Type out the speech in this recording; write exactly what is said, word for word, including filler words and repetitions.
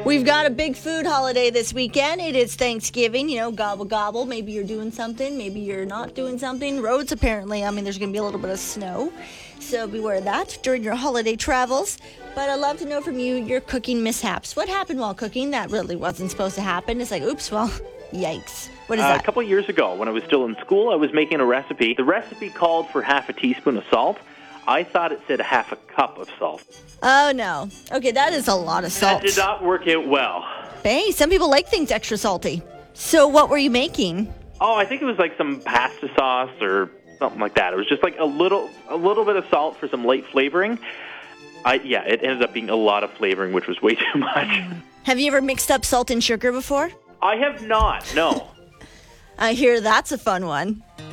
We've got a big food holiday this weekend. It is Thanksgiving, you know, gobble gobble. Maybe you're doing something, maybe you're not doing something. Roads apparently, I mean, there's going to be a little bit of snow, so beware of that during your holiday travels. But I'd love to know from you your cooking mishaps. What happened while cooking that really wasn't supposed to happen? It's like, oops, well, yikes. What is uh, that? A couple of years ago, when I was still in school, I was making a recipe. The recipe called for half a teaspoon of salt. I thought it said half a cup of salt. Oh, no. Okay, that is a lot of salt. That did not work out well. Hey, some people like things extra salty. So what were you making? Oh, I think it was like some pasta sauce or something like that. It was just like a little a little bit of salt for some light flavoring. I, yeah, it ended up being a lot of flavoring, which was way too much. Have you ever mixed up salt and sugar before? I have not, no. I hear that's a fun one.